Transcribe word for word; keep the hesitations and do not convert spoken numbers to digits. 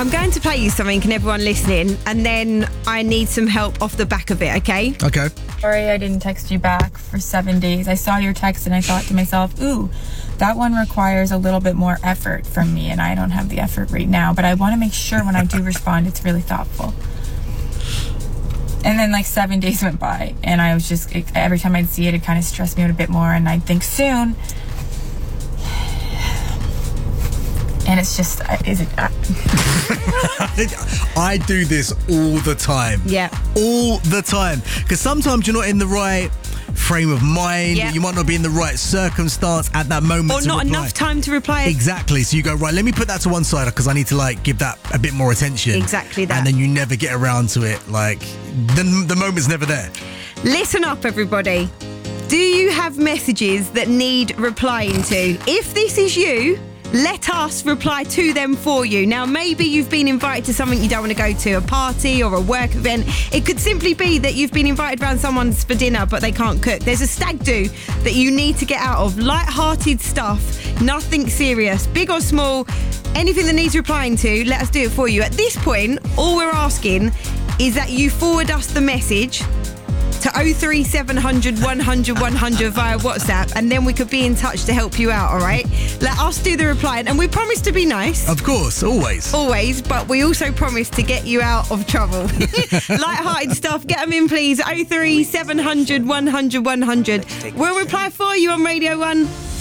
I'm going to play you something and everyone listening, and then I need some help off the back of it, okay? Okay. Sorry I didn't text you back for seven days. I saw your text and I thought to myself, ooh, that one requires a little bit more effort from me, and I don't have the effort right now, but I want to make sure when I do respond, it's really thoughtful. And then like seven days went by, and I was just, it, every time I'd see it, it kind of stressed me out a bit more, and I'd think soon. And it's just, is it? Uh... I do this all the time. Yeah. All the time. Because sometimes you're not in the right frame of mind. Yeah. You might not be in the right circumstance at that moment Or to not reply. enough time to reply. Exactly. So you go, right, let me put that to one side because I need to like give that a bit more attention. Exactly that. And then you never get around to it. Like, the, the moment's never there. Listen up, everybody. Do you have messages that need replying to? If this is you, let us reply to them for you. Now, maybe you've been invited to something you don't want to go to, a party or a work event. It could simply be that you've been invited around someone's for dinner, but they can't cook. There's a stag do that you need to get out of. Light-hearted stuff, nothing serious, big or small, anything that needs replying to, let us do it for you. At this point, all we're asking is that you forward us the message to oh three seven hundred one hundred one hundred via WhatsApp, and then we could be in touch to help you out, all right? Let us do the replying, and we promise to be nice. Of course, always. Always, but we also promise to get you out of trouble. Light-hearted stuff, get them in, please. oh three seven hundred one hundred one hundred. We'll reply for you on Radio one.